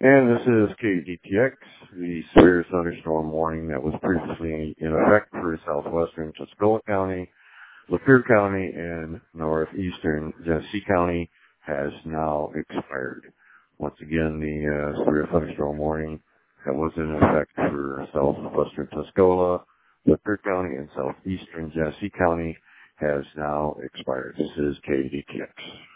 And this is KDTX, the severe thunderstorm warning that was previously in effect for southwestern Tuscola County, Lapeer County, and northeastern Genesee County has now expired. Once again, the severe thunderstorm warning that was in effect for southwestern Tuscola, Lapeer County, and southeastern Genesee County has now expired. This is KDTX.